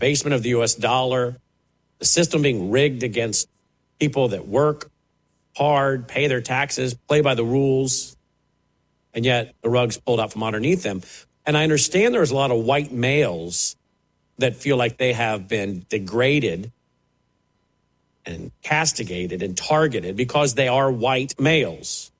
basement of the U.S. dollar, the system being rigged against people that work hard, pay their taxes, play by the rules, and yet the rug's pulled out from underneath them. And I understand there's a lot of white males that feel like they have been degraded and castigated and targeted because they are white males.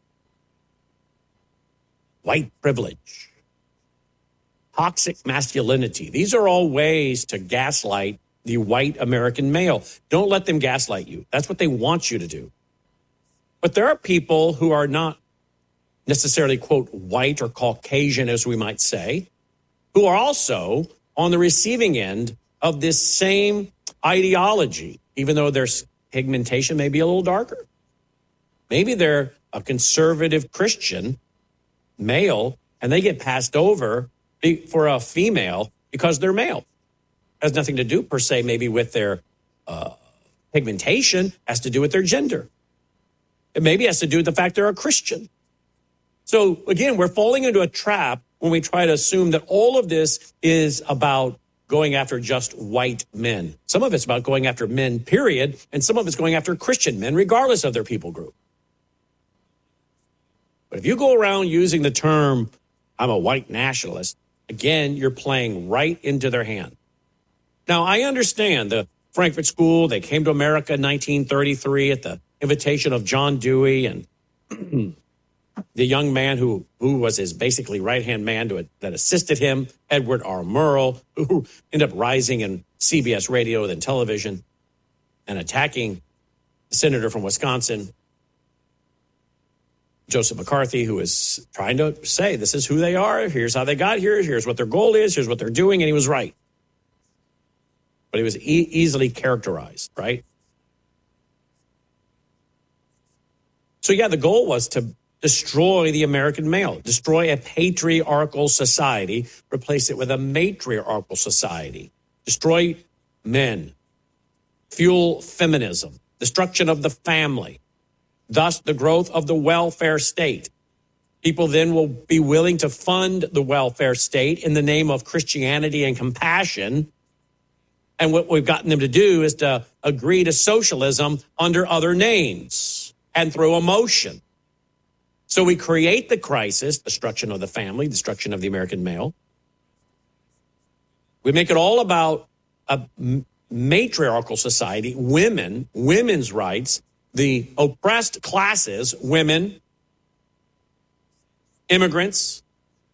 White privilege. Toxic masculinity. These are all ways to gaslight the white American male. Don't let them gaslight you. That's what they want you to do. But there are people who are not necessarily, quote, white or Caucasian, as we might say, who are also on the receiving end of this same ideology, even though their pigmentation may be a little darker. Maybe they're a conservative Christian male, and they get passed over for a female because they're male. It has nothing to do, per se, maybe with their pigmentation. It has to do with their gender. It maybe has to do with the fact they're a Christian. So, again, we're falling into a trap when we try to assume that all of this is about going after just white men. Some of it's about going after men, period, and some of it's going after Christian men, regardless of their people group. But if you go around using the term, I'm a white nationalist, again, you're playing right into their hand. Now, I understand the Frankfurt School, they came to America in 1933 at the invitation of John Dewey and the young man who was his basically right-hand man that assisted him, Edward R. Murrow, who ended up rising in CBS radio and television and attacking the senator from Wisconsin, Joseph McCarthy, who was trying to say, this is who they are, here's how they got here, here's what their goal is, here's what they're doing, and he was right. But he was easily characterized, right? So, yeah, the goal was to destroy the American male, destroy a patriarchal society, replace it with a matriarchal society, destroy men, fuel feminism, destruction of the family, thus the growth of the welfare state. People then will be willing to fund the welfare state in the name of Christianity and compassion. And what we've gotten them to do is to agree to socialism under other names and through emotion. So we create the crisis, destruction of the family, destruction of the American male. We make it all about a matriarchal society, women, women's rights, the oppressed classes, women, immigrants,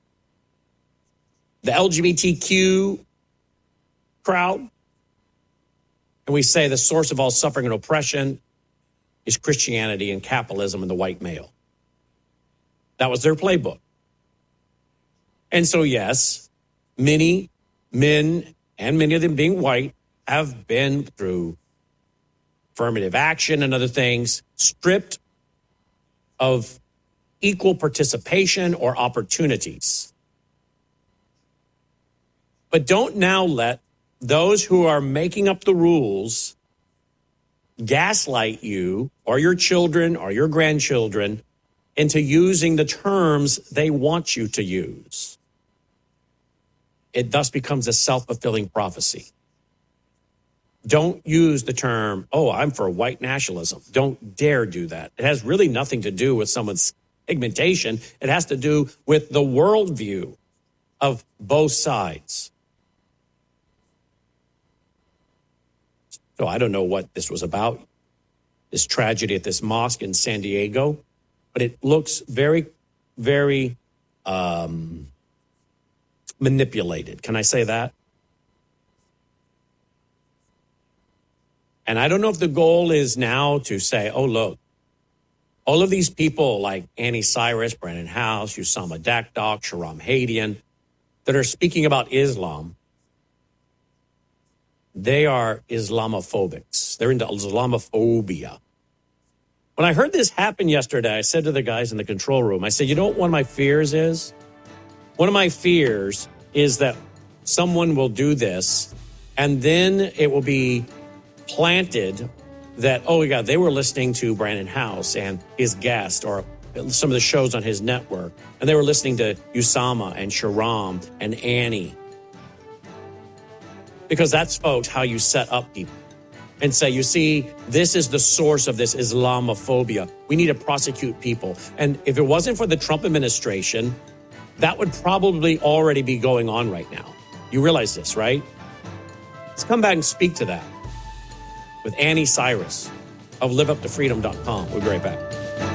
the LGBTQ crowd. And we say the source of all suffering and oppression is Christianity and capitalism and the white male. That was their playbook. And so, yes, many men, and many of them being white, have been through affirmative action and other things, stripped of equal participation or opportunities. But don't now let those who are making up the rules gaslight you or your children or your grandchildren into using the terms they want you to use. It thus becomes a self-fulfilling prophecy. Don't use the term, oh, I'm for white nationalism. Don't dare do that. It has really nothing to do with someone's pigmentation. It has to do with the worldview of both sides. So I don't know what this was about, this tragedy at this mosque in San Diego, but it looks very, very manipulated. Can I say that? And I don't know if the goal is now to say, oh, look, all of these people like Annie Cyrus, Brandon House, Usama Dakdok, Shahram Hadian, that are speaking about Islam, they are Islamophobics. They're into Islamophobia. When I heard this happen yesterday, I said to the guys in the control room, I said, you know what one of my fears is? One of my fears is that someone will do this and then it will be planted that, oh, yeah, they were listening to Brandon House and his guest or some of the shows on his network, and they were listening to Usama and Shahram and Annie. Because that's, folks, how you set up people and say, you see, this is the source of this Islamophobia. We need to prosecute people. And if it wasn't for the Trump administration, that would probably already be going on right now. You realize this, right? Let's come back and speak to that with Annie Cyrus of liveuptofreedom.com. We'll be right back.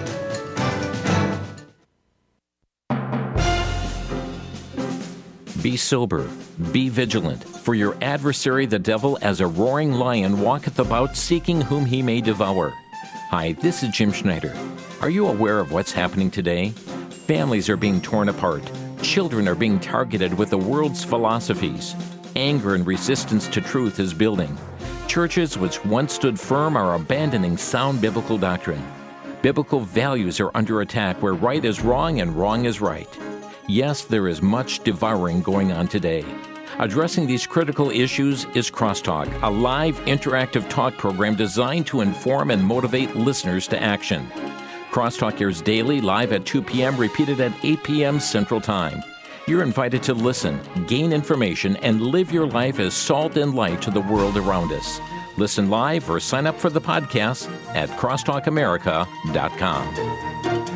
Be sober, be vigilant, for your adversary the devil as a roaring lion walketh about seeking whom he may devour. Hi, this is Jim Schneider. Are you aware of what's happening today? Families are being torn apart. Children are being targeted with the world's philosophies. Anger and resistance to truth is building. Churches which once stood firm are abandoning sound biblical doctrine. Biblical values are under attack where right is wrong and wrong is right. Yes, there is much devouring going on today. Addressing these critical issues is Crosstalk, a live interactive talk program designed to inform and motivate listeners to action. Crosstalk airs daily, live at 2 p.m., repeated at 8 p.m. Central Time. You're invited to listen, gain information, and live your life as salt and light to the world around us. Listen live or sign up for the podcast at crosstalkamerica.com.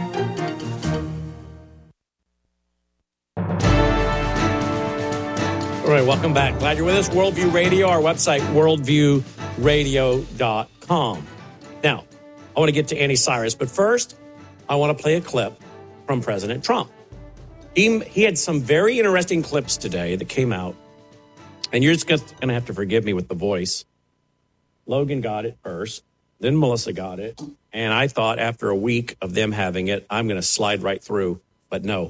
All right, welcome back. Glad you're with us. Worldview Radio, our website, worldviewradio.com. Now, I want to get to Annie Cyrus, but first, I want to play a clip from President Trump. He had some very interesting clips today that came out, and you're just going to have to forgive me with the voice. Logan got it first, then Melissa got it, and I thought after a week of them having it, I'm going to slide right through, but no.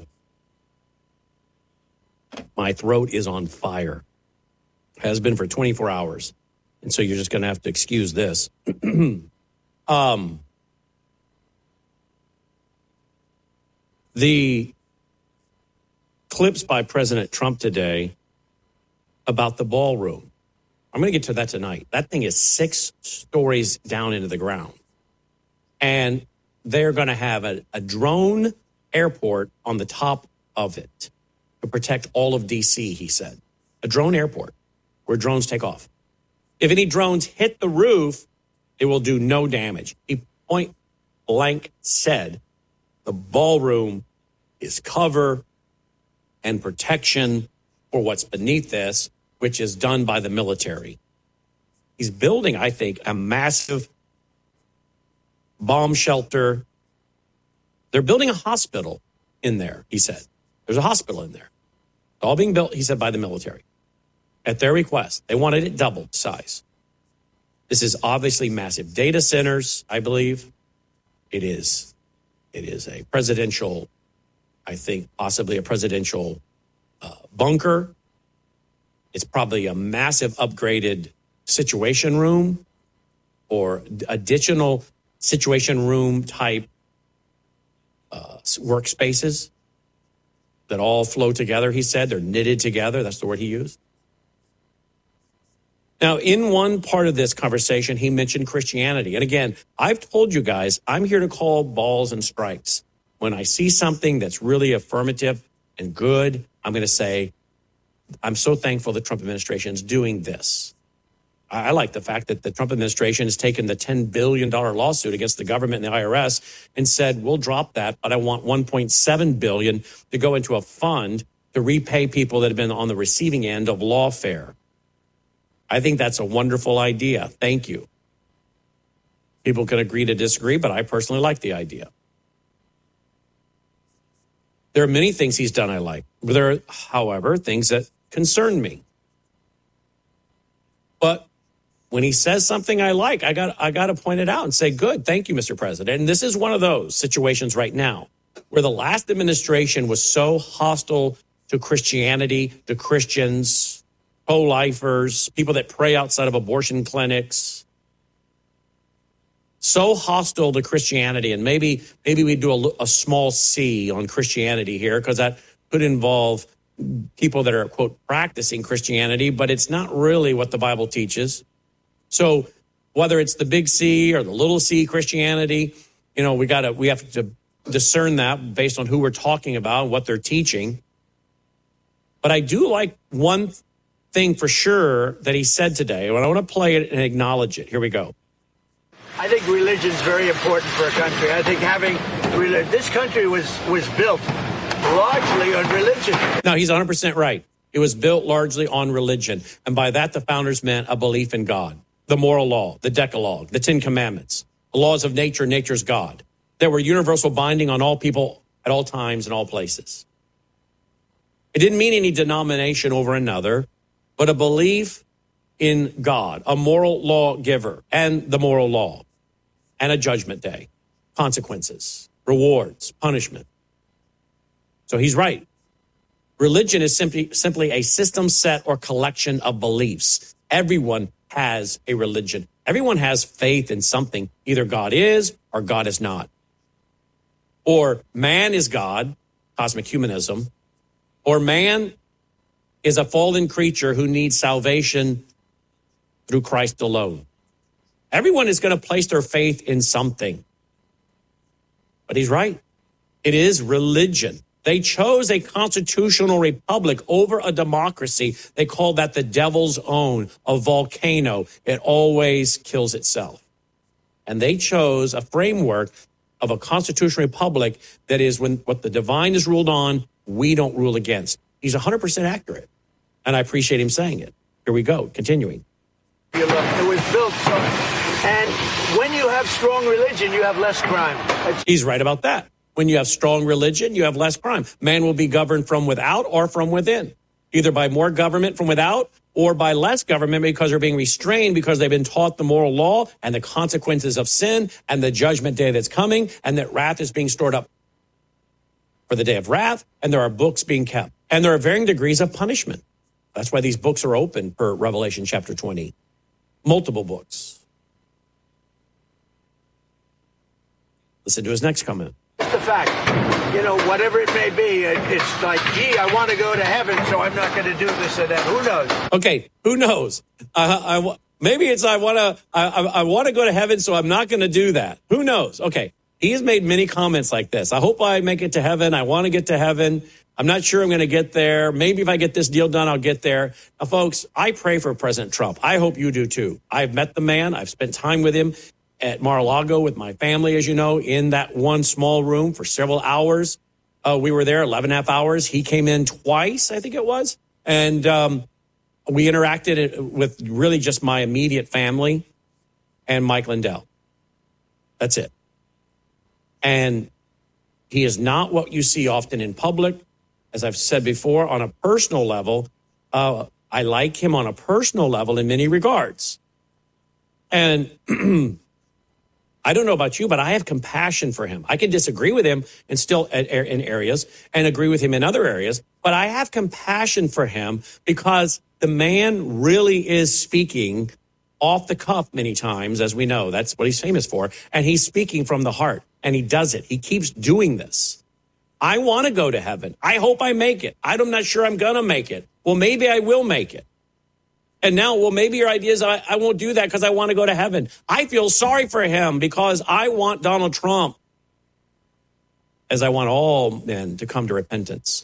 My throat is on fire. Has been for 24 hours. And so you're just going to have to excuse this. The clips by President Trump today about the ballroom. I'm going to get to that tonight. That thing is 6 stories down into the ground. And they're going to have a drone airport on the top of it to protect all of D.C., he said. A drone airport where drones take off. If any drones hit the roof, it will do no damage. He point blank said the ballroom is cover and protection for what's beneath this, which is done by the military. He's building, I think, a massive bomb shelter. They're building a hospital in there, he said. There's a hospital in there. It's all being built, he said, by the military. At their request, they wanted it doubled size. This is obviously massive. Data centers, I believe. It is a presidential, I think, possibly a presidential bunker. It's probably a massive upgraded situation room or additional situation room type workspaces that all flow together, he said. They're knitted together. That's the word he used. Now, in one part of this conversation, he mentioned Christianity. And again, I've told you guys, I'm here to call balls and strikes. When I see something that's really affirmative and good, I'm going to say, I'm so thankful the Trump administration is doing this. I like the fact that the Trump administration has taken the $10 billion lawsuit against the government and the IRS and said, we'll drop that, but I want $1.7 billion to go into a fund to repay people that have been on the receiving end of lawfare. I think that's a wonderful idea. Thank you. People can agree to disagree, but I personally like the idea. There are many things he's done I like. There are, however, things that concern me. But when he says something I like, I got to point it out and say, good, thank you, Mr. President. And this is one of those situations right now where the last administration was so hostile to Christianity, to Christians, pro-lifers, people that pray outside of abortion clinics, so hostile to Christianity. And maybe we do a small C on Christianity here because that could involve people that are, quote, practicing Christianity, but it's not really what the Bible teaches. So whether it's the big C or the little c Christianity, you know, we have to discern that based on who we're talking about and what they're teaching. But I do like one thing for sure that he said today, and I want to play it and acknowledge it. Here we go. I think religion is very important for a country. I think this country was built largely on religion. No, he's 100% right. It was built largely on religion. And by that, the founders meant a belief in God, the moral law, the Decalogue, the Ten Commandments, the laws of nature, nature's God. That were universal binding on all people at all times and all places. It didn't mean any denomination over another, but a belief in God, a moral lawgiver, and the moral law, and a judgment day, consequences, rewards, punishment. So he's right. Religion is simply a system set or collection of beliefs. Everyone has a religion. Everyone has faith in something. Either God is or God is not. Or man is God, cosmic humanism, or man is a fallen creature who needs salvation through Christ alone. Everyone is going to place their faith in something. But he's right. It is religion. They chose a constitutional republic over a democracy. They call that the devil's own, a volcano. It always kills itself. And they chose a framework of a constitutional republic that is when what the divine is ruled on, we don't rule against. He's 100% accurate. And I appreciate him saying it. Here we go, continuing. It was built so, and when you have strong religion, you have less crime. He's right about that. When you have strong religion, you have less crime. Man will be governed from without or from within, either by more government from without or by less government because they're being restrained because they've been taught the moral law and the consequences of sin and the judgment day that's coming and that wrath is being stored up for the day of wrath, and there are books being kept. And there are varying degrees of punishment. That's why these books are open per Revelation chapter 20. Multiple books. Listen to his next comment. It's the fact, whatever it may be, it's like, gee, I want to go to heaven, so I'm not going to do this or that. Who knows? Okay, who knows? Maybe it's I want to go to heaven, so I'm not going to do that. Who knows? Okay, he has made many comments like this. I hope I make it to heaven. I want to get to heaven. I'm not sure I'm going to get there. Maybe if I get this deal done, I'll get there. Now, folks, I pray for President Trump. I hope you do too. I've met the man. I've spent time with him at Mar-a-Lago with my family, as you know, in that one small room for several hours. We were there 11.5 hours. He came in twice, I think it was. And we interacted with really just my immediate family and Mike Lindell. That's it. And he is not what you see often in public. As I've said before, on a personal level, I like him on a personal level in many regards. And I don't know about you, but I have compassion for him. I can disagree with him and still in areas and agree with him in other areas, but I have compassion for him because the man really is speaking off the cuff many times, as we know. That's what he's famous for. And he's speaking from the heart, and he does it. He keeps doing this. I want to go to heaven. I hope I make it. I'm not sure I'm going to make it. Well, maybe I will make it. And now, maybe your idea is I won't do that because I want to go to heaven. I feel sorry for him because I want Donald Trump, as I want all men to come to repentance.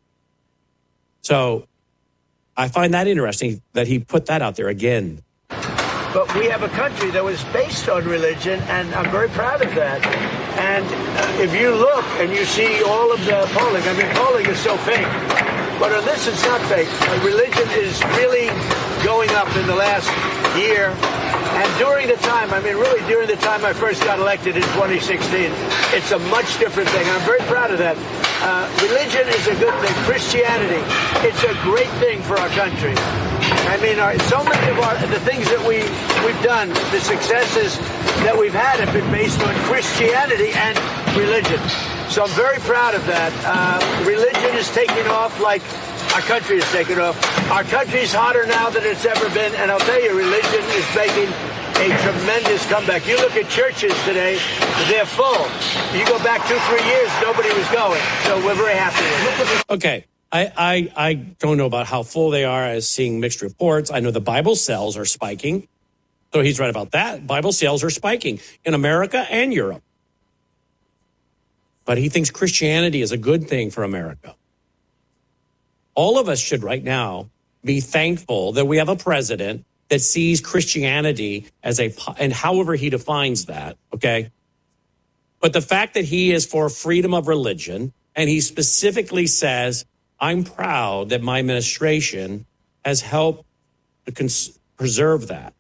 So I find that interesting that he put that out there again. But we have a country that was based on religion, and I'm very proud of that. And if you look and you see all of the polling, polling is so fake. But on this, it's not fake. Religion is really going up in the last year. And during the time, during the time I first got elected in 2016, it's a much different thing. I'm very proud of that. Religion is a good thing. Christianity, it's a great thing for our country. So many of the things that we've done, the successes that we've had have been based on Christianity and religion. So I'm very proud of that. Religion is taking off like our country is taking off. Our country's hotter now than it's ever been. And I'll tell you, religion is making a tremendous comeback. You look at churches today, they're full. You go back 2-3 years, nobody was going. So we're very happy with it. Okay. I don't know about how full they are as seeing mixed reports. I know the Bible sales are spiking. So he's right about that. Bible sales are spiking in America and Europe. But he thinks Christianity is a good thing for America. All of us should right now be thankful that we have a president that sees Christianity as and however he defines that, okay? But the fact that he is for freedom of religion, and he specifically says, I'm proud that my administration has helped to preserve that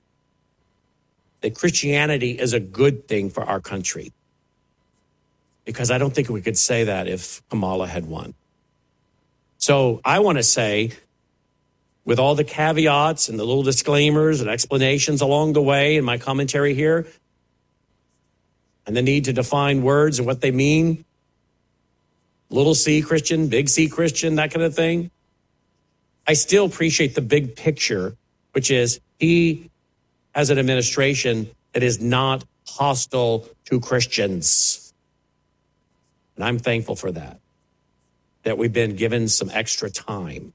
Christianity is a good thing for our country. Because I don't think we could say that if Kamala had won. So I want to say, with all the caveats and the little disclaimers and explanations along the way in my commentary here, and the need to define words and what they mean, little c Christian, big C Christian, that kind of thing, I still appreciate the big picture, which is he has an administration that is not hostile to Christians. And I'm thankful for that we've been given some extra time.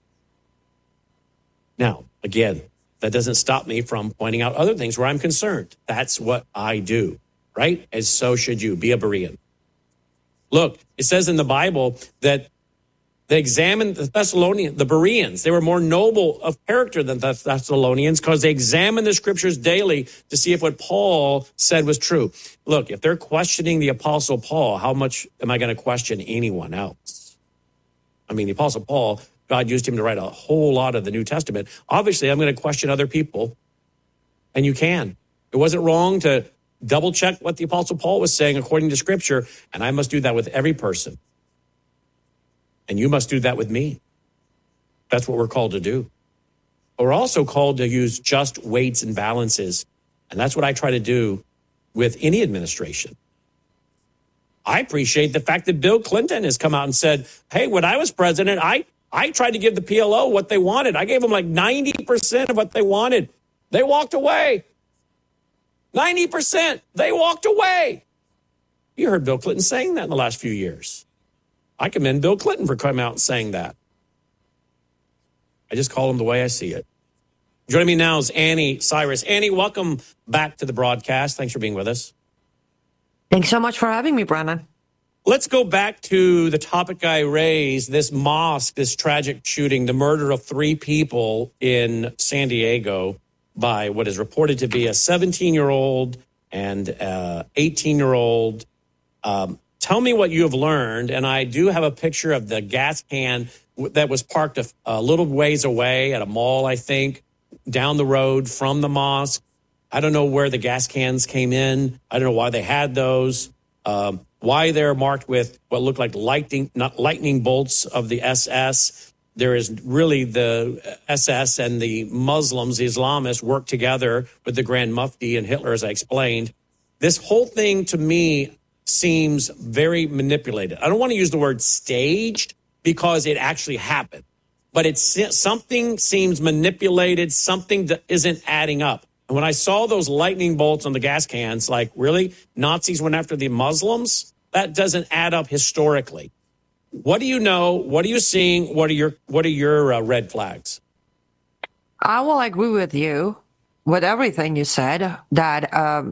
Now, again, that doesn't stop me from pointing out other things where I'm concerned. That's what I do, right? And so should you. Be a Berean. Look, it says in the Bible that they examined the Bereans. They were more noble of character than the Thessalonians because they examined the scriptures daily to see if what Paul said was true. Look, if they're questioning the Apostle Paul, how much am I going to question anyone else? I mean, the Apostle Paul, God used him to write a whole lot of the New Testament. Obviously, I'm going to question other people, and you can. It wasn't wrong to double check what the Apostle Paul was saying according to Scripture, and I must do that with every person. And you must do that with me. That's what we're called to do. But we're also called to use just weights and balances, and that's what I try to do with any administration. I appreciate the fact that Bill Clinton has come out and said, hey, when I was president, I tried to give the PLO what they wanted. I gave them like 90% of what they wanted. They walked away. 90%. They walked away. You heard Bill Clinton saying that in the last few years. I commend Bill Clinton for coming out and saying that. I just call him the way I see it. Joining me now is Annie Cyrus. Annie, welcome back to the broadcast. Thanks for being with us. Thanks so much for having me, Brandon. Let's go back to the topic I raised, this mosque, this tragic shooting, the murder of 3 people in San Diego by what is reported to be a 17-year-old and 18-year-old. Tell me what you have learned, and I do have a picture of the gas can that was parked a little ways away at a mall, I think, down the road from the mosque. I don't know where the gas cans came in. I don't know why they had those. Why they're marked with what looked like lightning bolts of the SS. There is really the SS and the Muslims, the Islamists, work together with the Grand Mufti and Hitler, as I explained. This whole thing, to me, seems very manipulated. I don't want to use the word staged because it actually happened, but something seems manipulated. Something that isn't adding up. And when I saw those lightning bolts on the gas cans, like, really? Nazis went after the Muslims? That doesn't add up historically. What do you know? What are you seeing? What are your red flags? I will agree with you with everything you said, that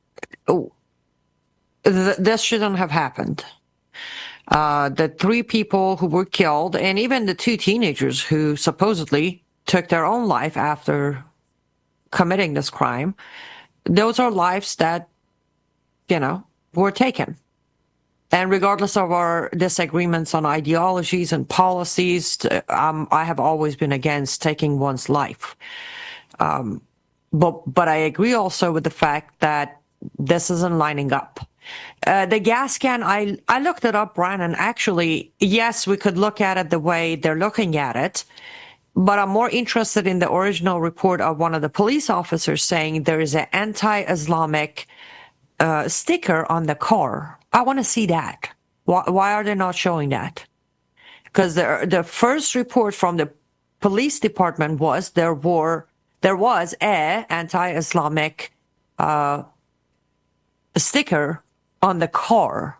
this shouldn't have happened. The 3 people who were killed, and even the 2 teenagers who supposedly took their own life after committing this crime, those are lives that, were taken. And regardless of our disagreements on ideologies and policies, I have always been against taking one's life. But I agree also with the fact that this isn't lining up. The gas can, I looked it up, Brian, and actually, yes, we could look at it the way they're looking at it, but I'm more interested in the original report of one of the police officers saying there is an anti-Islamic sticker on the car. I want to see that. Why are they not showing that? Because the first report from the police department was there was a anti-Islamic sticker on the car,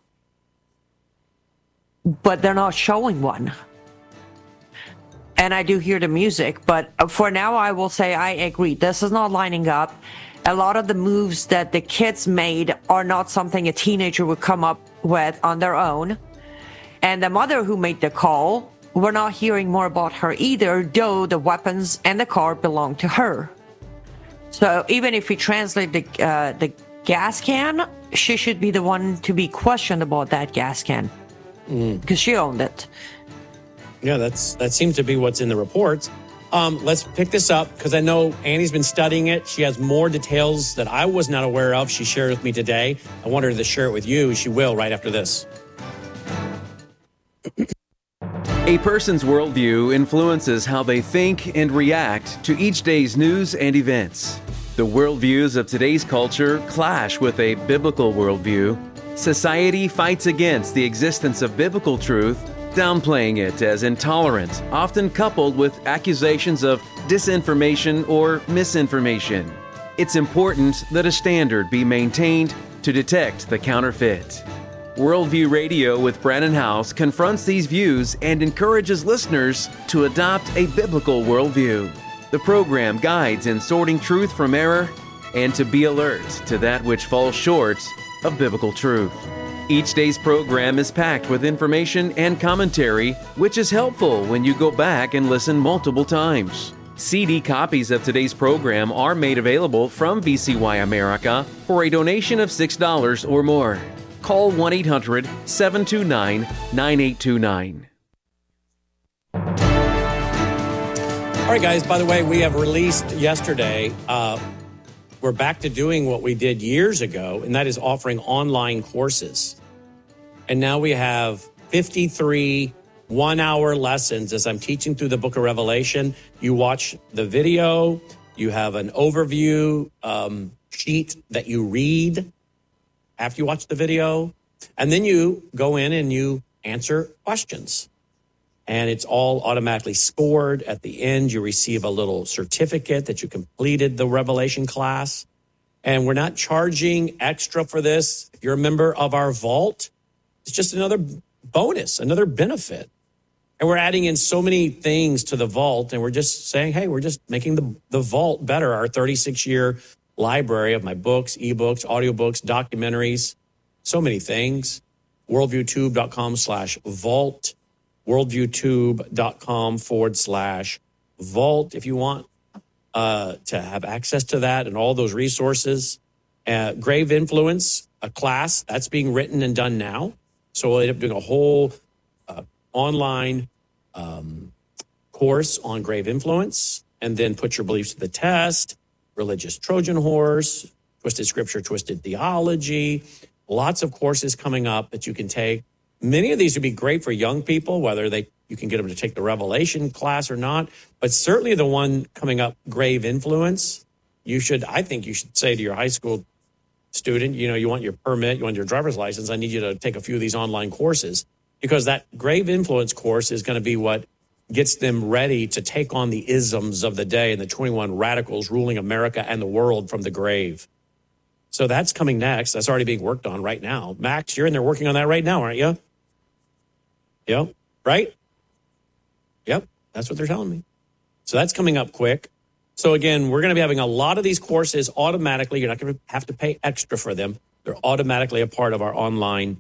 but they're not showing one. And I do hear the music, but for now I will say I agree. This is not lining up. A lot of the moves that the kids made are not something a teenager would come up with on their own. And the mother who made the call we're not hearing more about her either, though the weapons and the car belong to her. So even if we translate the gas can, she should be the one to be questioned about that gas can because she owned it. Yeah, that seems to be what's in the reports. Let's pick this up because I know Annie's been studying it. She has more details that I was not aware of. She shared with me today. I want her to share it with you. She will right after this. A person's worldview influences how they think and react to each day's news and events. The worldviews of today's culture clash with a biblical worldview. Society fights against the existence of biblical truth, downplaying it as intolerant, often coupled with accusations of disinformation or misinformation. It's important that a standard be maintained to detect the counterfeit. Worldview Radio with Brannon Howse confronts these views and encourages listeners to adopt a biblical worldview. The program guides in sorting truth from error and to be alert to that which falls short of biblical truth. Each day's program is packed with information and commentary, which is helpful when you go back and listen multiple times. CD copies of today's program are made available from VCY America for a donation of $6 or more. Call 1-800-729-9829. All right, guys, by the way, we have released yesterday, we're back to doing what we did years ago, and that is offering online courses. And now we have 53 one-hour lessons as I'm teaching through the book of Revelation. You watch the video, you have an overview sheet that you read after you watch the video, and then you go in and you answer questions. And it's all automatically scored. At the end, you receive a little certificate that you completed the Revelation class. And we're not charging extra for this. If you're a member of our vault, it's just another bonus, another benefit. And we're adding in so many things to the vault, and we're just saying, hey, we're just making the vault better, our 36-year library of my books, ebooks, audiobooks, documentaries, so many things. Worldviewtube.com/vault, worldviewtube.com/vault if you want to have access to that and all those resources. Grave Influence, a class that's being written and done now. So we'll end up doing a whole online course on grave influence, and then put your beliefs to the test, religious Trojan horse, twisted scripture, twisted theology, lots of courses coming up that you can take. Many of these would be great for young people, whether you can get them to take the Revelation class or not, but certainly the one coming up, grave influence, I think you should say to your high school student, you want your permit, you want your driver's license, I need you to take a few of these online courses, because that grave influence course is going to be what gets them ready to take on the isms of the day and the 21 radicals ruling America and the world from the grave. So that's coming next. That's already being worked on right now. Max, you're in there working on that right now, aren't you? Yep. Right? Yep. That's what they're telling me. So that's coming up quick. So again, we're going to be having a lot of these courses automatically. You're not going to have to pay extra for them. They're automatically a part of our online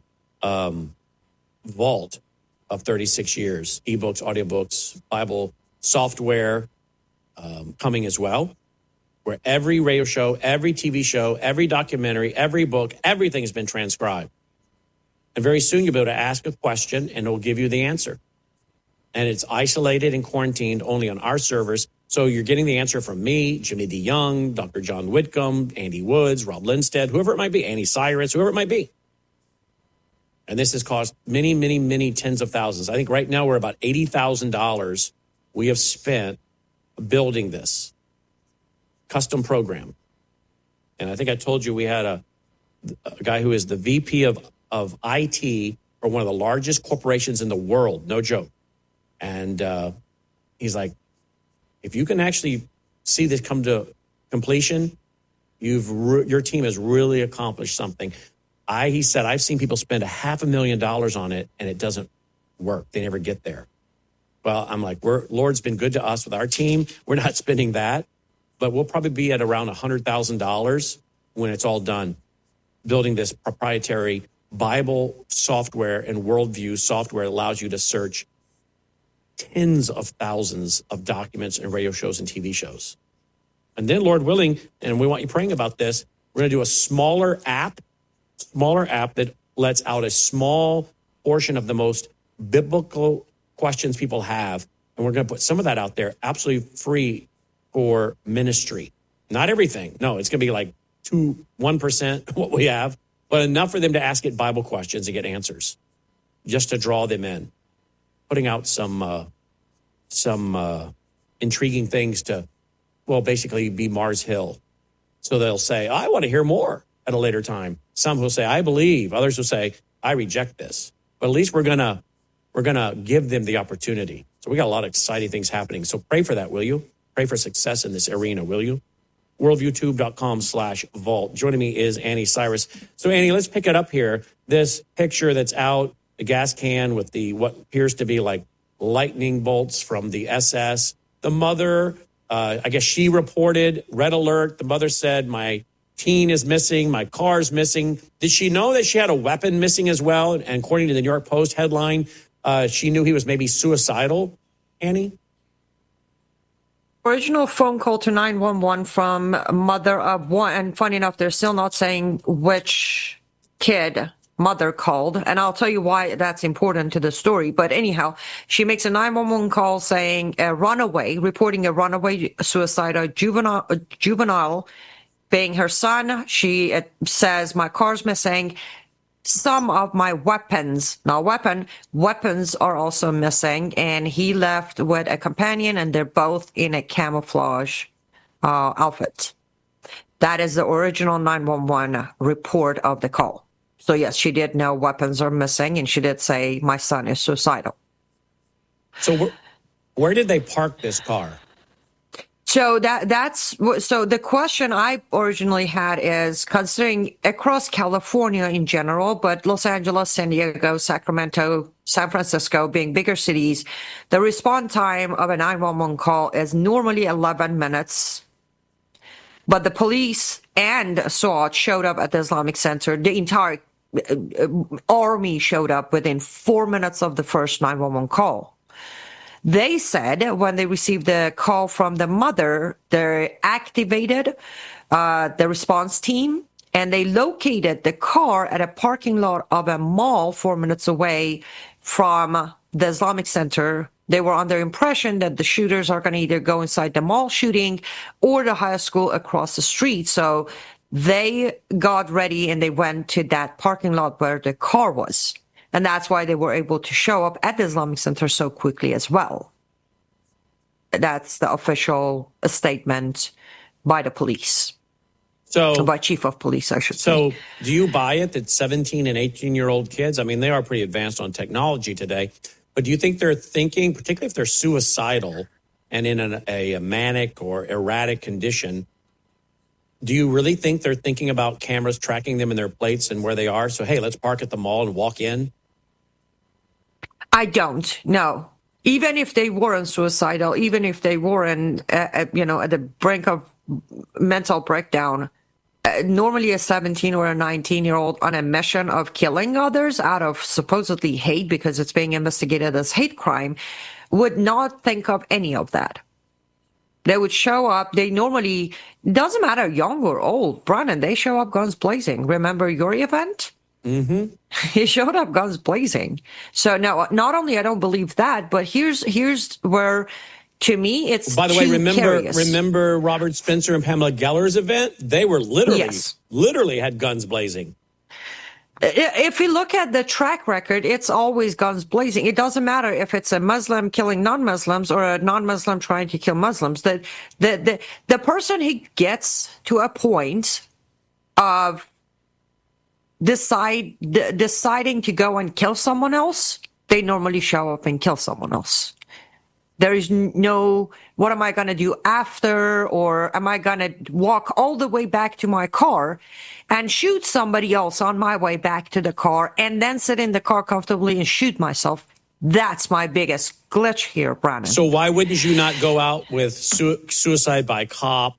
vault of 36 years, ebooks, audiobooks, Bible software coming as well, where every radio show, every TV show, every documentary, every book, everything has been transcribed. And very soon you'll be able to ask a question and it'll give you the answer. And it's isolated and quarantined only on our servers. So you're getting the answer from me, Jimmy DeYoung, Dr. John Whitcomb, Andy Woods, Rob Lindstedt, whoever it might be, Annie Cyrus, whoever it might be. And this has cost many, many, many tens of thousands. I think right now we're about $80,000 we have spent building this custom program. And I think I told you we had a guy who is the VP of IT for one of the largest corporations in the world, no joke. And he's like, if you can actually see this come to completion, your team has really accomplished something. He said, I've seen people spend $500,000 on it and it doesn't work. They never get there. Well, I'm like, Lord's been good to us with our team. We're not spending that, but we'll probably be at around $100,000 when it's all done, building this proprietary Bible software and worldview software that allows you to search tens of thousands of documents and radio shows and TV shows. And then, Lord willing, and we want you praying about this, we're going to do a smaller app that lets out a small portion of the most biblical questions people have. And we're going to put some of that out there absolutely free for ministry. Not everything. No, it's going to be like 1% what we have, but enough for them to ask it Bible questions and get answers, just to draw them in. Putting out some intriguing things to, well, basically be Mars Hill. So they'll say, I want to hear more at a later time. Some will say, I believe. Others will say, I reject this. But at least we're gonna give them the opportunity. So we got a lot of exciting things happening. So pray for that, will you? Pray for success in this arena, will you? worldviewtube.com/vault. Joining me is Annie Cyrus. So Annie, let's pick it up here. This picture that's out, the gas can with the what appears to be like lightning bolts from the SS. The mother, I guess she reported, red alert. The mother said, my teen is missing, my car's missing. Did she know that she had a weapon missing as well? And according to the New York Post headline, she knew he was maybe suicidal, Annie? Original phone call to 911 from mother of one, and funny enough, they're still not saying which kid mother called, and I'll tell you why that's important to the story. But anyhow, she makes a 911 call saying reporting a runaway suicidal juvenile being her son. She says, my car's missing. Some of my weapons are also missing, and he left with a companion, and they're both in a camouflage outfit. That is the original 911 report of the call. So yes, she did know weapons are missing, and she did say my son is suicidal. So where did they park this car? So so the question I originally had is, considering across California in general, but Los Angeles, San Diego, Sacramento, San Francisco being bigger cities, the response time of a 911 call is normally 11 minutes. But the police and SWAT showed up at the Islamic Center. The entire army showed up within 4 minutes of the first 911 call. They said when they received the call from the mother, they activated the response team, and they located the car at a parking lot of a mall 4 minutes away from the Islamic Center. They were under impression that the shooters are going to either go inside the mall shooting or the high school across the street. So they got ready and they went to that parking lot where the car was. And that's why they were able to show up at the Islamic Center so quickly as well. That's the official statement by the police. By chief of police, I should say. So do you buy it that 17 and 18-year-old kids, I mean, they are pretty advanced on technology today, but do you think they're thinking, particularly if they're suicidal and in a manic or erratic condition, do you really think they're thinking about cameras tracking them in their plates and where they are? So, hey, let's park at the mall and walk in? I don't, no. Even if they weren't suicidal, even if they weren't, at the brink of mental breakdown, normally a 17 or a 19-year-old on a mission of killing others out of supposedly hate, because it's being investigated as hate crime, would not think of any of that. They would show up. They normally, doesn't matter young or old, Brandon, they show up guns blazing. Remember your event? Mm-hmm. He showed up guns blazing. So now, not only I don't believe that, but here's where, to me, it's by the way, remember Robert Spencer and Pamela Geller's event? They were literally had guns blazing. If you look at the track record, it's always guns blazing. It doesn't matter if it's a Muslim killing non-Muslims or a non-Muslim trying to kill Muslims. The person who gets to a point of deciding to go and kill someone else, they normally show up and kill someone else. There is no, what am I going to do after, or am I going to walk all the way back to my car and shoot somebody else on my way back to the car and then sit in the car comfortably and shoot myself? That's my biggest glitch here, Brandon. So why wouldn't you not go out with suicide by cop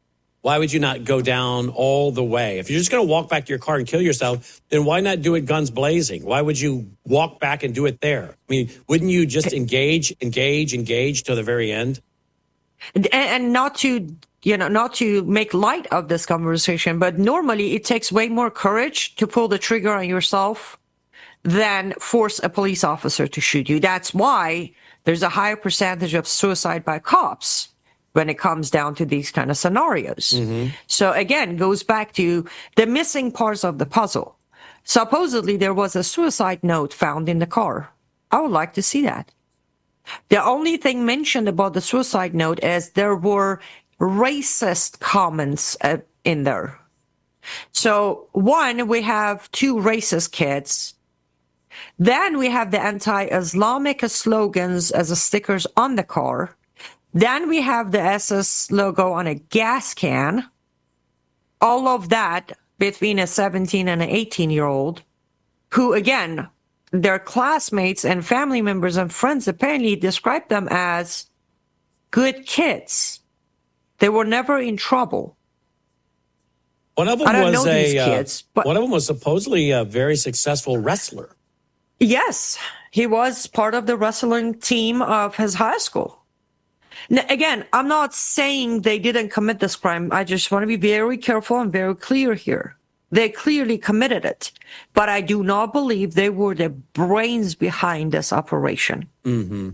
Why would you not go down all the way? If you're just going to walk back to your car and kill yourself, then why not do it guns blazing? Why would you walk back and do it there? I mean, wouldn't you just engage to the very end? And not to make light of this conversation, but normally it takes way more courage to pull the trigger on yourself than force a police officer to shoot you. That's why there's a higher percentage of suicide by cops when it comes down to these kind of scenarios. Mm-hmm. So again, goes back to the missing parts of the puzzle. Supposedly there was a suicide note found in the car. I would like to see that. The only thing mentioned about the suicide note is there were racist comments in there. So one, we have two racist kids. Then we have the anti-Islamic slogans as stickers on the car. Then we have the SS logo on a gas can. All of that between a 17 and an 18-year-old who, again, their classmates and family members and friends apparently described them as good kids. They were never in trouble. One of them one of them was supposedly a very successful wrestler. Yes, he was part of the wrestling team of his high school. Now, again, I'm not saying they didn't commit this crime. I just want to be very careful and very clear here. They clearly committed it, but I do not believe they were the brains behind this operation. Mm-hmm.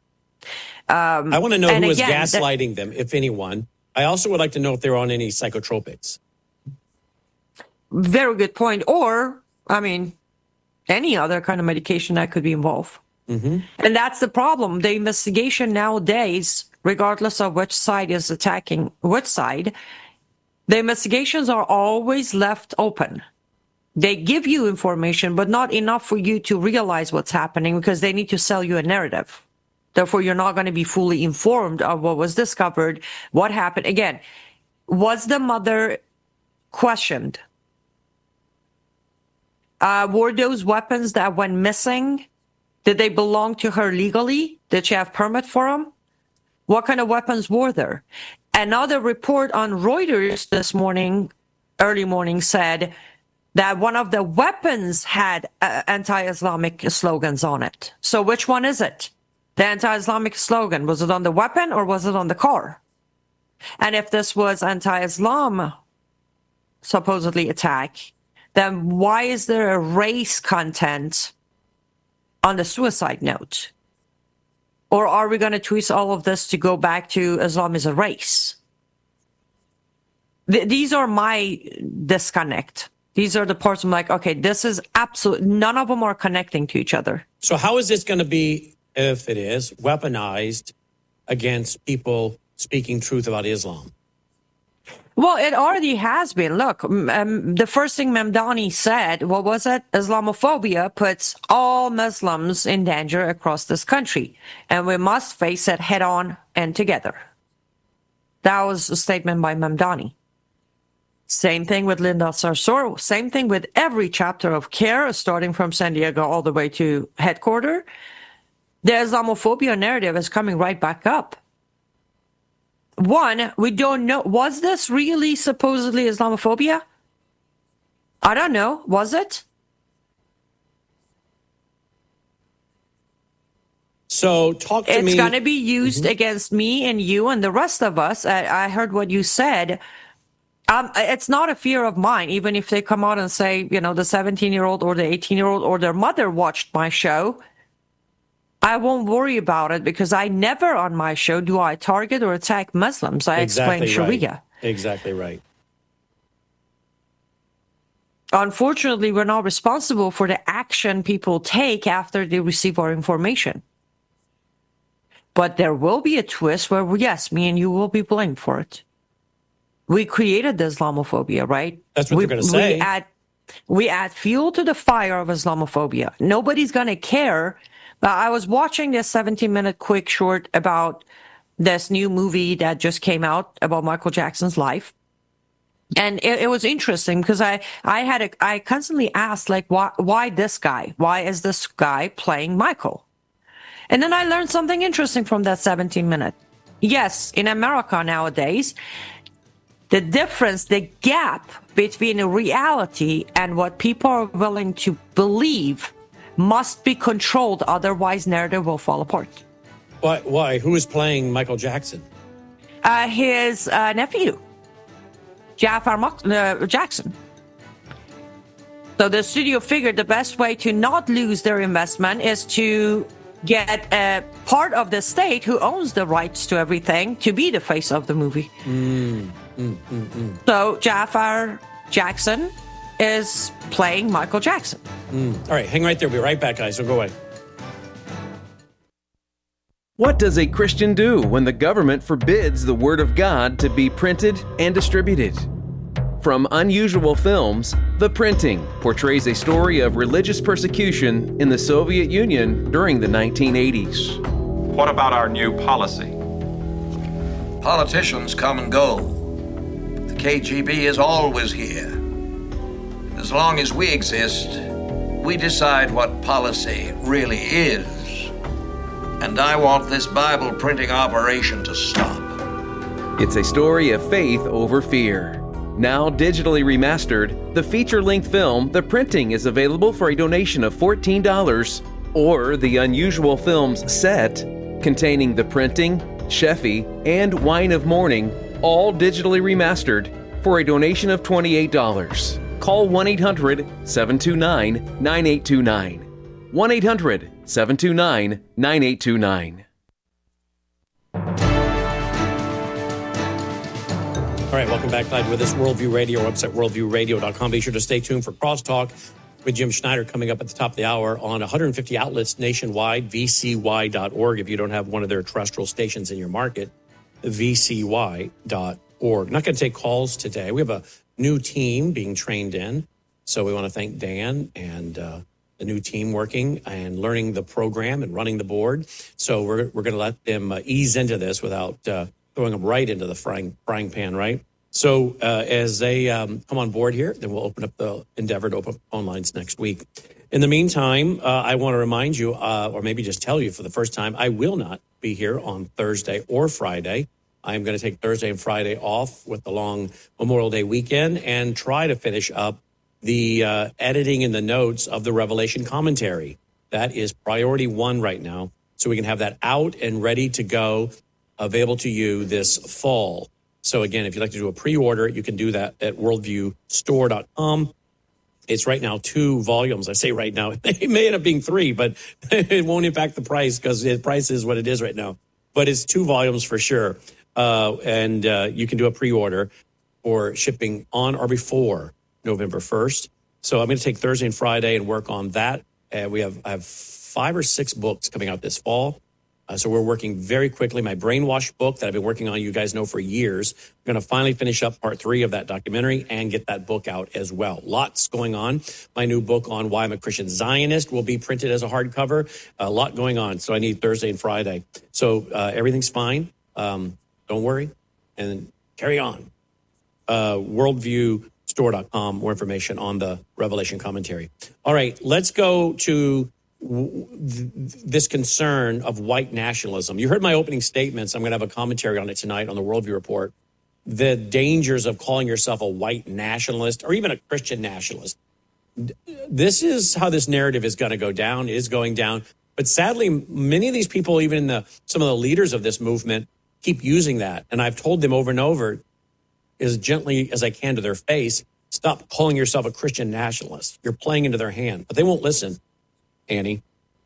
I want to know who was gaslighting them, if anyone. I also would like to know if they were on any psychotropics. Very good point. Or, I mean, any other kind of medication that could be involved. Mm-hmm. And that's the problem. The investigation nowadays, regardless of which side is attacking which side, the investigations are always left open. They give you information, but not enough for you to realize what's happening because they need to sell you a narrative. Therefore, you're not going to be fully informed of what was discovered, what happened. Again, was the mother questioned? Were those weapons that went missing, did they belong to her legally? Did she have permit for them? What kind of weapons were there? Another report on Reuters this morning, early morning, said that one of the weapons had anti-Islamic slogans on it. So which one is it? The anti-Islamic slogan, was it on the weapon or was it on the car? And if this was anti-Islam, supposedly attack, then why is there a race content on the suicide note? Or are we going to twist all of this to go back to Islam as a race? These are my disconnect. These are the parts I'm like, okay, this is absolute. None of them are connecting to each other. So how is this going to be, if it is, weaponized against people speaking truth about Islam? Well, it already has been. Look, the first thing Mamdani said, what was it? Islamophobia puts all Muslims in danger across this country, and we must face it head on and together. That was a statement by Mamdani. Same thing with Linda Sarsour. Same thing with every chapter of CARE, starting from San Diego all the way to headquarters. The Islamophobia narrative is coming right back up. One, we don't know. Was this really supposedly Islamophobia? I don't know. Was it? So talk to me. It's going to be used against me and you and the rest of us. I heard what you said. It's not a fear of mine, even if they come out and say, you know, the 17-year-old or the 18-year-old or their mother watched my show. I won't worry about it because I never on my show do I target or attack Muslims. I explain Sharia. Right. Exactly right. Unfortunately, we're not responsible for the action people take after they receive our information. But there will be a twist where, yes, me and you will be blamed for it. We created the Islamophobia, right? That's what they're going to say. We add fuel to the fire of Islamophobia. Nobody's going to care. I was watching this 17-minute quick short about this new movie that just came out about Michael Jackson's life. And it was interesting because I constantly asked, like, why this guy? Why is this guy playing Michael? And then I learned something interesting from that 17-minute. Yes, in America nowadays, The difference, the gap between reality and what people are willing to believe must be controlled, otherwise narrative will fall apart. Why? Who is playing Michael Jackson? His nephew, Jafar Jackson. So the studio figured the best way to not lose their investment is to get a part of the state who owns the rights to everything to be the face of the movie. So Jafar Jackson is playing Michael Jackson. All right, hang right there. We'll be right back, guys. So go away. What does a Christian do when the government forbids the Word of God to be printed and distributed? From Unusual Films, The Printing portrays a story of religious persecution in the Soviet Union during the 1980s. What about our new policy? Politicians come and go. The KGB is always here. As long as we exist, we decide what policy really is. And I want this Bible printing operation to stop. It's a story of faith over fear. Now digitally remastered, the feature-length film The Printing is available for a donation of $14, or the Unusual Films set, containing The Printing, Sheffy, and Wine of Mourning, all digitally remastered, for a donation of $28. Call 1-800-729-9829. 1-800-729-9829. All right, welcome back, glad with us. Worldview Radio, website worldviewradio.com. Be sure to stay tuned for Crosstalk with Jim Schneider coming up at the top of the hour on 150 outlets nationwide, vcy.org. If you don't have one of their terrestrial stations in your market, vcy.org. Not going to take calls today. We have a new team being trained in, so we want to thank Dan and the new team working and learning the program and running the board. So we're going to let them ease into this without throwing them right into the frying pan, right? So as they come on board here, then we'll open up the endeavor to open up phone lines next week. In the meantime, I want to remind you, or maybe just tell you for the first time, I will not be here on Thursday or Friday. I'm going to take Thursday and Friday off with the long Memorial Day weekend and try to finish up the editing and the notes of the Revelation commentary. That is priority one right now, so we can have that out and ready to go, available to you this fall. So again, if you'd like to do a pre-order, you can do that at worldviewstore.com. It's right now 2 volumes. I say right now, it may end up being 3, but it won't impact the price because the price is what it is right now. But it's 2 volumes for sure. And you can do a pre-order for shipping on or before November 1st. So I'm going to take Thursday and Friday and work on that. I have 5 or 6 books coming out this fall. So we're working very quickly. My Brainwash book that I've been working on, you guys know, for years. I'm going to finally finish up part 3 of that documentary and get that book out as well. Lots going on. My new book on why I'm a Christian Zionist will be printed as a hardcover. A lot going on. So I need Thursday and Friday. So everything's fine. Don't worry. And carry on. Worldviewstore.com, more information on the Revelation commentary. All right, let's go to this concern of white nationalism. You heard my opening statements. I'm going to have a commentary on it tonight on the Worldview Report. The dangers of calling yourself a white nationalist or even a Christian nationalist. This is how this narrative is going to go down, is going down. But sadly, many of these people, even some of the leaders of this movement, keep using that. And I've told them over and over, as gently as I can to their face, stop calling yourself a Christian nationalist. You're playing into their hand. But they won't listen. Annie?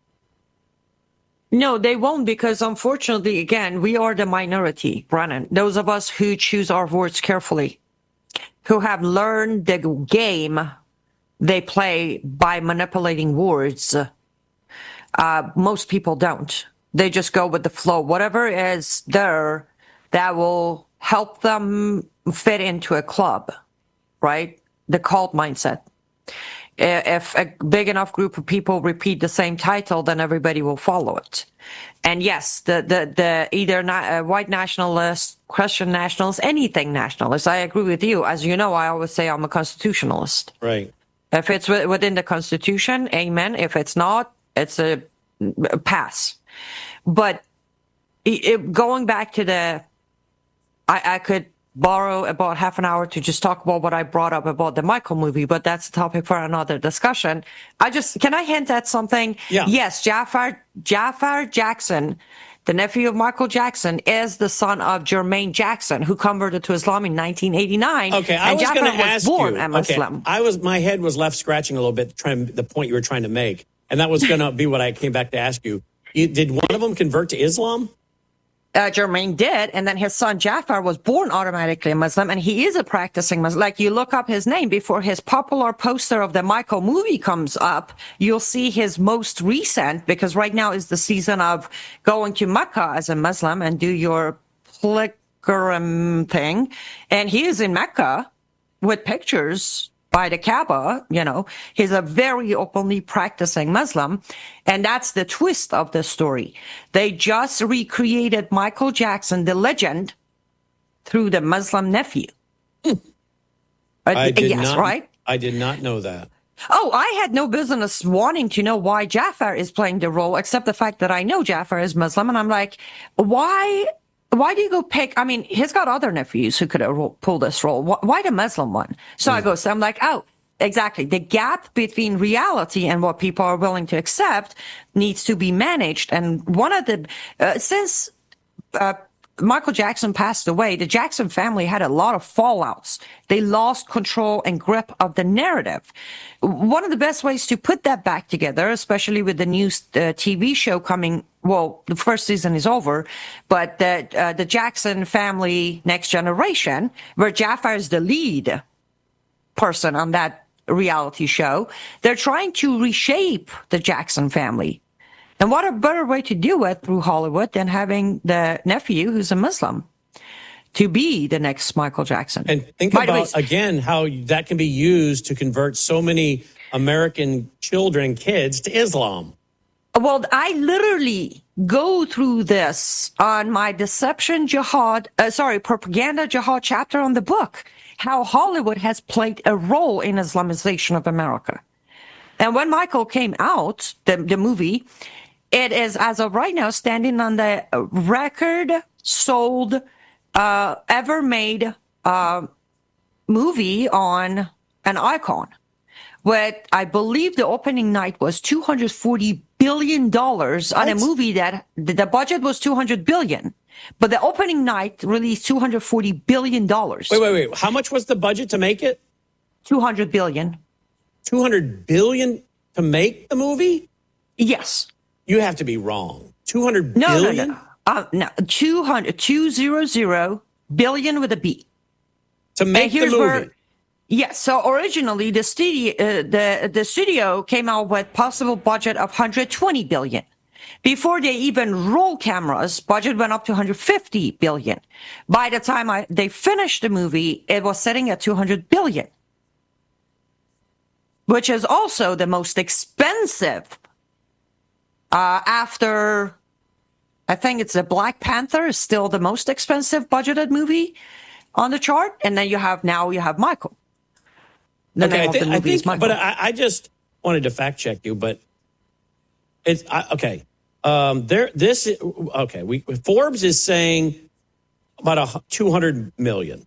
No, they won't, because unfortunately, again, we are the minority, Brennan. Those of us who choose our words carefully, who have learned the game they play by manipulating words. Most people don't. They just go with the flow. Whatever is there that will help them fit into a club, right? The cult mindset. If a big enough group of people repeat the same title, then everybody will follow it. And yes, the either white nationalists, Christian nationalists, anything nationalists, I agree with you. As you know, I always say I'm a constitutionalist. Right. If it's within the Constitution, amen. If it's not, it's a pass. But going back to I could borrow about half an hour to just talk about what I brought up about the Michael movie, but that's a topic for another discussion. Can I hint at something? Yeah. Yes, Jafar Jackson, the nephew of Michael Jackson, is the son of Jermaine Jackson, who converted to Islam in 1989. Okay, I was going to ask born you. a Muslim. My head was left scratching a little bit, the point you were trying to make, and that was going to be what I came back to ask you. Did one of them convert to Islam? Jermaine did, and then his son Jafar was born automatically a Muslim, and he is a practicing Muslim. Like, you look up his name before his popular poster of the Michael movie comes up, you'll see his most recent, because right now is the season of going to Mecca as a Muslim and do your pilgrim thing, and he is in Mecca with pictures by the Kaaba. He's a very openly practicing Muslim. And that's the twist of the story. They just recreated Michael Jackson, the legend, through the Muslim nephew. I did not, right? I did not know that. Oh, I had no business wanting to know why Jafar is playing the role, except the fact that I know Jafar is Muslim. And I'm like, why do you go pick? I mean, he's got other nephews who could have pulled this role. Why the Muslim one? So I'm like, oh, exactly. The gap between reality and what people are willing to accept needs to be managed. And one of the, since Michael Jackson passed away, the Jackson family had a lot of fallouts. They lost control and grip of the narrative. One of the best ways to put that back together, especially with the new TV show coming, well, the first season is over, but the Jackson family Next Generation, where Jafar is the lead person on that reality show, they're trying to reshape the Jackson family. And what a better way to do it through Hollywood than having the nephew, who's a Muslim, to be the next Michael Jackson. And think about, again, how that can be used to convert so many American children, kids, to Islam. Well, I literally go through this on my propaganda jihad chapter on the book, how Hollywood has played a role in Islamization of America. And when Michael came out, the movie, it is, as of right now, standing on the record sold ever made movie on an icon. With, I believe the opening night was $240 billion on a movie that the budget was $200 billion. But the opening night released $240 billion. Wait. How much was the budget to make it? $200 billion. $200 billion to make the movie? Yes. You have to be wrong. $200 billion? No. 200 billion with a B. To make the movie? Yes. So originally the studio came out with possible budget of $120 billion. Before they even roll cameras, budget went up to $150 billion. By the time they finished the movie, it was sitting at $200 billion, which is also the most expensive after, I think it's the Black Panther is still the most expensive budgeted movie on the chart. And then you have Michael. Michael. But I just wanted to fact check you, but it's okay. Forbes is saying about 200 million.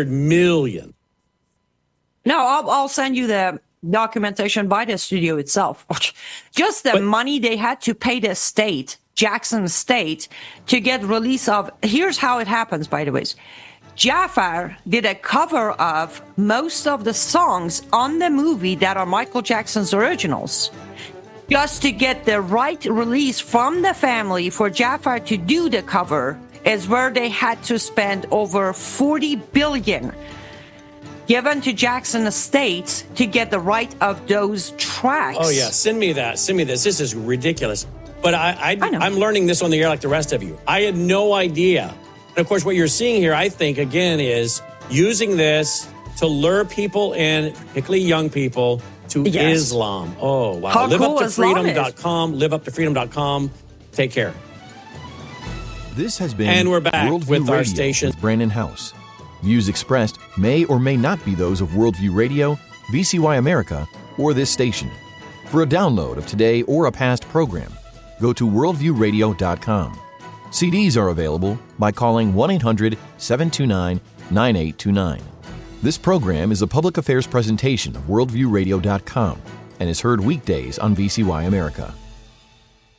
No, I'll send you the documentation by the studio itself. Just the money they had to pay the state, Jackson State, to get release of. Here's how it happens, by the way. Jafar did a cover of most of the songs on the movie that are Michael Jackson's originals, just to get the right release from the family for Jafar to do the cover, is where they had to spend over $40 billion given to Jackson Estate to get the right of those tracks. Oh, yeah. Send me that. Send me this. This is ridiculous. But I'm learning this on the air like the rest of you. I had no idea. And, of course, what you're seeing here, I think, again, is using this to lure people in, particularly young people, to Islam. Oh, wow. How cool LiveUpToFreedom.com. LiveUpToFreedom.com. Take care. This has been and we're back Worldview with our Radio station. With Brandon House. Views expressed may or may not be those of Worldview Radio, VCY America, or this station. For a download of today or a past program, go to worldviewradio.com. CDs are available by calling 1-800-729-8888 9829. This program is a public affairs presentation of WorldviewRadio.com and is heard weekdays on VCY America.